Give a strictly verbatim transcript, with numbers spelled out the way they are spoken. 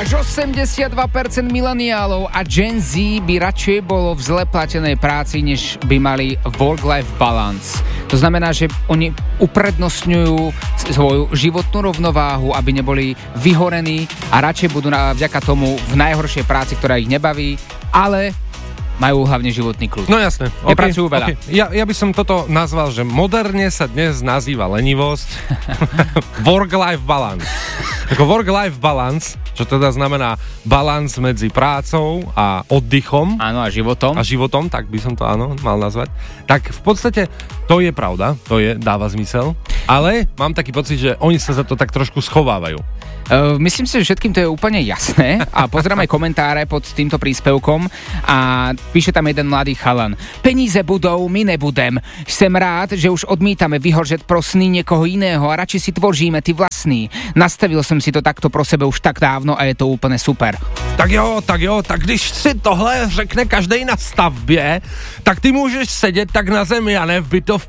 Až osemdesiatdva percent mileniálov a Gen Z by radšej bolo v zle platenej práci, než by mali work-life balance. To znamená, že oni uprednostňujú svoju životnú rovnováhu, aby neboli vyhorení a radšej budú na, vďaka tomu v najhoršej práci, ktorá ich nebaví, ale majú hlavne životný kľud. No jasné. Nepracujú okay, veľa. Okay. Ja, ja by som toto nazval, že moderne sa dnes nazýva lenivosť work-life balance. Ako work-life balance, čo teda znamená balans medzi prácou a oddychom. Áno, a životom. A životom, tak by som to áno mal nazvať. Tak v podstate to je pravda, to je, dáva zmysel, ale mám taký pocit, že oni sa za to tak trošku schovávajú. Uh, myslím si, že všetkým to je úplne jasné a pozerám aj komentáre pod týmto príspevkom a píše tam jeden mladý chalan. Peníze budou, my nebudem. Som rád, že už odmítame vyhoržet pro sny niekoho iného a radši si tvoříme ty vlastní. Nastavil som si to takto pro sebe už tak dávno a je to úplne super. Tak jo, tak jo, tak když si tohle řekne každej na stavbě, tak ty můžeš sedět tak na zemi a ne v bytovce